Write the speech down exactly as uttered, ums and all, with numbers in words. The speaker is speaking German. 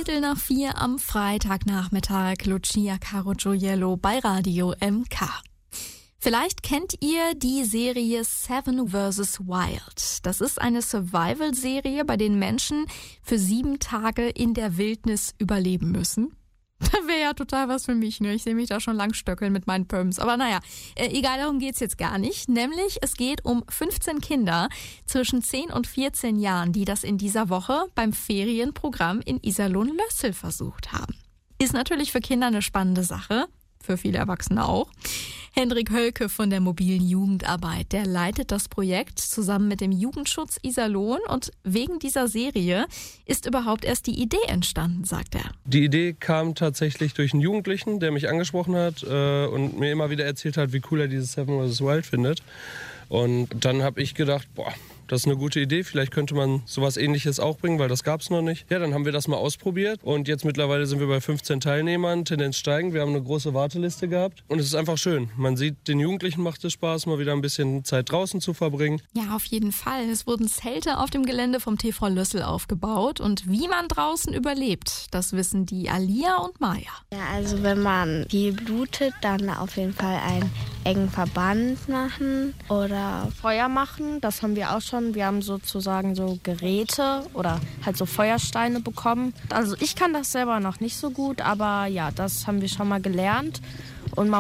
Viertel nach vier am Freitagnachmittag. Lucia Caro Gioiello bei Radio M K. Vielleicht kennt ihr die Serie Seven versus. Wild. Das ist eine Survival-Serie, bei der Menschen für sieben Tage in der Wildnis überleben müssen. Das wäre ja total was für mich, ne? Ich sehe mich da schon lang stöckeln mit meinen Pumps. Aber naja, äh, egal, darum geht's jetzt gar nicht. Nämlich, es geht um fünfzehn Kinder zwischen zehn und vierzehn Jahren, die das in dieser Woche beim Ferienprogramm in Iserlohn-Lössel versucht haben. Ist natürlich für Kinder eine spannende Sache. Für viele Erwachsene auch. Hendrik Hölke von der mobilen Jugendarbeit, der leitet das Projekt zusammen mit dem Jugendschutz Iserlohn und wegen dieser Serie ist überhaupt erst die Idee entstanden, sagt er. Die Idee kam tatsächlich durch einen Jugendlichen, der mich angesprochen hat äh, und mir immer wieder erzählt hat, wie cool er dieses Seven versus. Wild findet. Und dann habe ich gedacht, boah, das ist eine gute Idee, vielleicht könnte man sowas Ähnliches auch bringen, weil das gab es noch nicht. Ja, dann haben wir das mal ausprobiert und jetzt mittlerweile sind wir bei fünfzehn Teilnehmern, Tendenz steigend. Wir haben eine große Warteliste gehabt und es ist einfach schön. Man sieht, den Jugendlichen macht es Spaß, mal wieder ein bisschen Zeit draußen zu verbringen. Ja, auf jeden Fall. Es wurden Zelte auf dem Gelände vom T V Lössel aufgebaut und wie man draußen überlebt, das wissen die Alia und Maya. Ja, also wenn man viel blutet, dann auf jeden Fall einen engen Verband machen oder Feuer machen. Das haben wir auch schon. Wir haben sozusagen so Geräte oder halt so Feuersteine bekommen. Also ich kann das selber noch nicht so gut, aber ja, das haben wir schon mal gelernt.